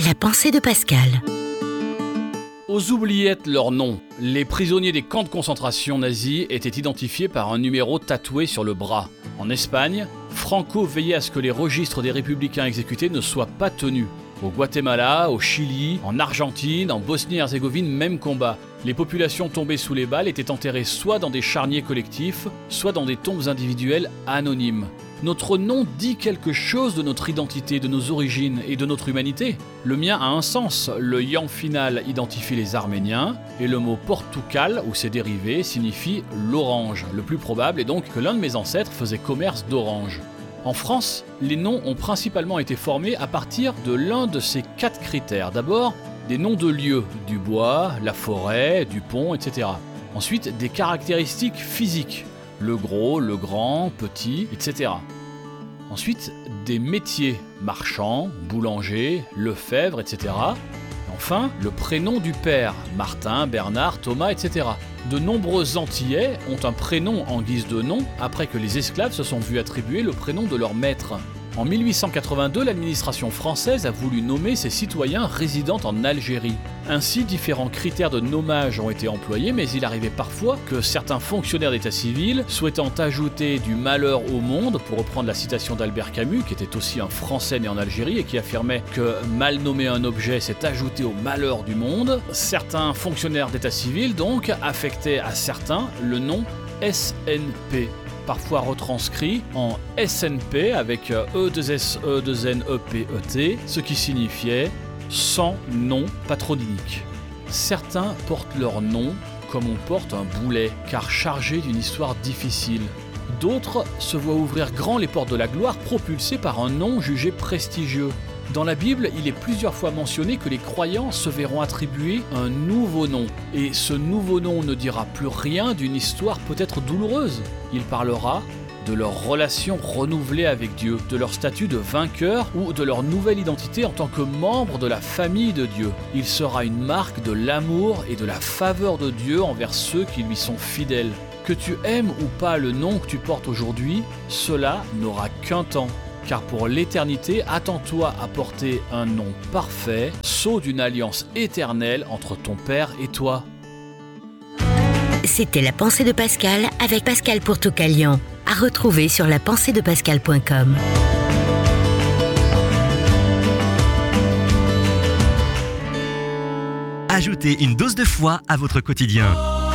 La pensée de Pascal. Aux oubliettes leur nom, les prisonniers des camps de concentration nazis étaient identifiés par un numéro tatoué sur le bras. En Espagne, Franco veillait à ce que les registres des républicains exécutés ne soient pas tenus. Au Guatemala, au Chili, en Argentine, en Bosnie-Herzégovine, même combat. Les populations tombées sous les balles étaient enterrées soit dans des charniers collectifs, soit dans des tombes individuelles anonymes. Notre nom dit quelque chose de notre identité, de nos origines et de notre humanité. Le mien a un sens. Le yan final identifie les Arméniens et le mot Portugal, ou ses dérivés, signifie l'orange. Le plus probable est donc que l'un de mes ancêtres faisait commerce d'orange. En France, les noms ont principalement été formés à partir de l'un de ces 4 critères. D'abord, des noms de lieux, du bois, la forêt, du pont, etc. Ensuite, des caractéristiques physiques, le gros, le grand, petit, etc. Ensuite, des métiers, marchand, boulanger, lefèvre, etc. Enfin, le prénom du père, Martin, Bernard, Thomas, etc. De nombreux Antillais ont un prénom en guise de nom après que les esclaves se sont vus attribuer le prénom de leur maître. En 1882, l'administration française a voulu nommer ses citoyens résidant en Algérie. Ainsi, différents critères de nommage ont été employés, mais il arrivait parfois que certains fonctionnaires d'état civil, souhaitant ajouter du malheur au monde, pour reprendre la citation d'Albert Camus, qui était aussi un Français né en Algérie et qui affirmait que mal nommer un objet, c'est ajouter au malheur du monde, certains fonctionnaires d'état civil, donc, affectaient à certains le nom SNP. Parfois retranscrit en SNP avec E2SE2NEPET, ce qui signifiait sans nom patronymique. Certains portent leur nom comme on porte un boulet, car chargé d'une histoire difficile. D'autres se voient ouvrir grand les portes de la gloire propulsés par un nom jugé prestigieux. Dans la Bible, il est plusieurs fois mentionné que les croyants se verront attribuer un nouveau nom. Et ce nouveau nom ne dira plus rien d'une histoire peut-être douloureuse. Il parlera de leur relation renouvelée avec Dieu, de leur statut de vainqueur ou de leur nouvelle identité en tant que membre de la famille de Dieu. Il sera une marque de l'amour et de la faveur de Dieu envers ceux qui lui sont fidèles. Que tu aimes ou pas le nom que tu portes aujourd'hui, cela n'aura qu'un temps. Car pour l'éternité, attends-toi à porter un nom parfait, sceau d'une alliance éternelle entre ton Père et toi. C'était La pensée de Pascal avec Pascal Pourtoukalian. À retrouver sur lapenseedepascal.com. Ajoutez une dose de foi à votre quotidien.